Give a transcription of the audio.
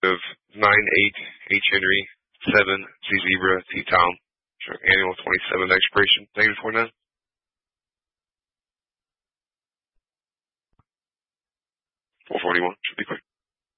of 98 H. Henry 7 Z Zebra T Tom. Annual 27 expiration. Negative 49. 441. Should be quick.